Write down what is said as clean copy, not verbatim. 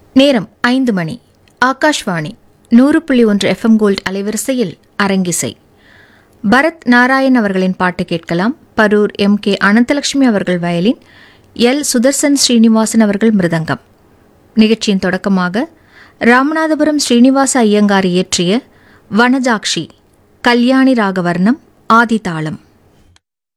நேரம் 5 மணி. Akashvani 100.1 FM gold அலைவரிசையில் அரங்கிசை. பரத் நாராயண் அவர்களின் பாட்டு கேட்கலாம். பரூர் MK அனந்தலட்சுமி அவர்கள் வயலின், L சுதர்சன் ஸ்ரீனிவாசன் அவர்கள் மிருதங்கம். நிகழ்ச்சியின் தொடக்கமாக ராமநாதபுரம் ஸ்ரீனிவாச ஐயங்கார் இயற்றிய வனஜாக்ஷி கல்யாணி ராகவர்ணம் ஆதிதாளம்.